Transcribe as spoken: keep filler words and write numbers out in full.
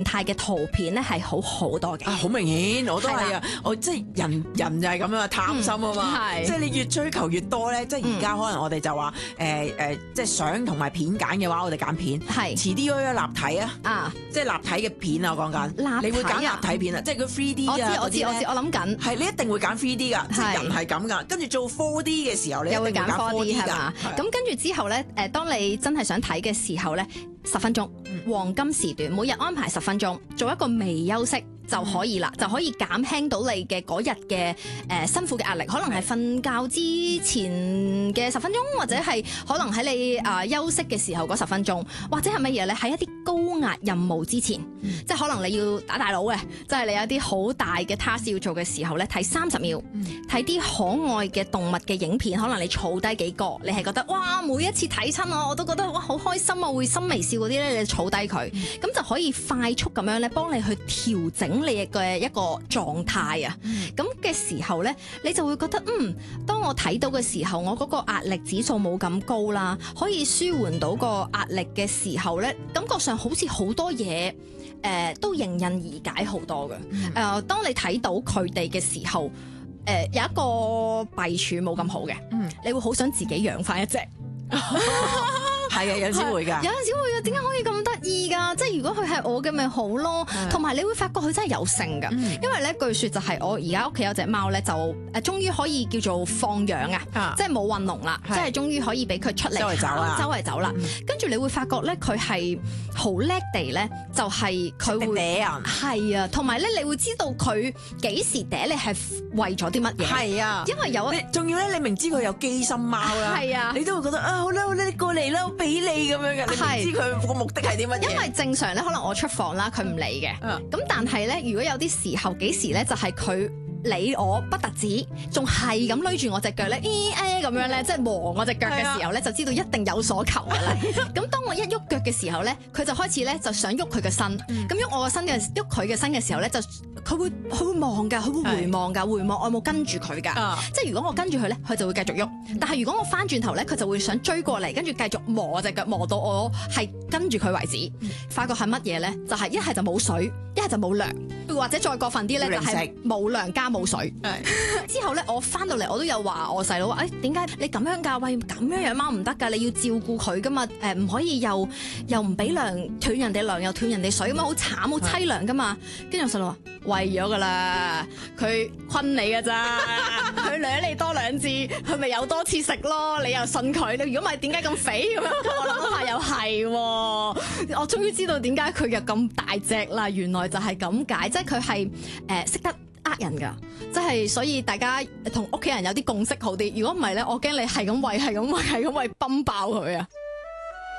態嘅圖片咧係好好多嘅。 啊，好明顯，我都係啊！我即係人人就係咁樣貪心啊嘛， 嗯、 即係你越追求越多咧。即係而家可能我哋就話誒誒，即係相同埋片揀嘅話，我哋揀片。 係遲啲嗰個立體啊，啊，即係立體嘅片啊，我講緊。 立體啊， 你會揀立體片啊？即係佢 three D 啊， 我知我知我知，我諗緊。 係你一定會揀 three D 㗎，即係人係咁㗎。跟住做 four D 嘅時候，你又會揀 four D 㗎。 係嘛？咁跟住之後咧，誒，當你真係想睇嘅時候咧，十分鐘黃金時段，每日安排十分鐘，做一個微休息就可以啦，嗯、就可以減輕到你嘅嗰日嘅誒辛苦嘅壓力，可能係瞓覺之前嘅十分鐘，或者係可能喺你啊、呃、休息嘅時候嗰十分鐘，或者係乜嘢咧？喺一啲高壓任務之前，嗯、即係可能你要打大佬嘅，即係你有啲好大嘅 task 要做嘅時候咧，睇三十秒，睇啲、嗯、可愛嘅動物嘅影片，可能你儲低幾個，你係覺得哇，每一次睇親我我都覺得哇好開心啊，會心微笑嗰啲咧，你儲低佢，咁、嗯、就可以快速咁樣咧幫你去調整你嘅一個狀態啊，咁嘅、嗯、時候咧，你就會覺得嗯，當我睇到嘅時候，我嗰個壓力指數冇咁高啦，可以舒緩到個壓力嘅時候咧，感覺上好似好多嘢誒、呃、都迎刃而解好多嘅。誒、嗯呃，當你睇到佢哋嘅時候，誒、呃、有一個弊處冇咁好嘅，嗯，你會好想自己養翻一隻。係啊，有陣時會㗎，有陣時會㗎。點解可以咁得意㗎？即係如果佢係我嘅咪好咯，同埋你會發覺佢真係有性㗎。嗯、因為咧據說就係我而家屋企有隻貓咧，就誒終於可以叫做放養啊，即係冇運籠啦，是即係終於可以俾佢出嚟周圍走啦，周圍走啦。跟住、嗯、你會發覺咧，佢係好叻地咧，就係佢會係啊，同埋咧你會知道佢幾時嗲你係為咗啲乜嘢？係啊，因為有一仲要咧，你明知佢有機心貓啦，係啊，你都會覺得啊好啦好啦，你過嚟啦，我俾你咁樣嘅，你唔知佢個目的係啲乜嘢？ 因為正常咧，可能我出房啦，佢唔理嘅。咁、嗯、但係咧，如果有啲時候幾時咧，就係佢理我不特止，仲係咁攏住我隻腳咧，咦誒咁樣咧，即係磨我隻腳嘅時候咧，就知道一定有所求㗎啦。咁當我一喐腳嘅時候咧，佢就開始咧就想喐佢嘅身。咁喐、嗯、我個身嘅喐佢嘅身嘅時候咧，就佢會佢會望㗎，佢會回望㗎，回望我有冇跟住佢㗎。嗯、即係如果我跟住佢咧，佢就會繼續喐。但係如果我翻轉頭咧，佢就會想追過嚟，跟住繼續磨我隻腳，磨到我係跟住佢為止。嗯、發覺係乜嘢咧？就係一係就冇水，一係就冇糧，或者再過分啲咧，就係冇糧加冇水。之後咧，我翻到嚟我都有話我細佬話，誒點解你咁樣㗎？喂，咁樣養貓唔得㗎，你要照顧佢㗎嘛？誒、呃、唔可以又又唔俾糧，斷人哋糧又斷人哋水咁樣，好慘好凄涼㗎嘛。跟住我細佬話為咗㗎啦，佢昆你㗎咋，佢掠你多兩次，佢咪有多次食咯。你又信佢，你如果唔係點解咁肥咁樣？我諗下又係喎，我終於知道點解佢又咁大隻啦。原來就係咁解，即係佢係誒識得呃人㗎，即係所以大家同屋企人有啲共識好啲。如果唔係咧，我驚你係咁餵，係咁餵，係咁餵，泵爆佢啊！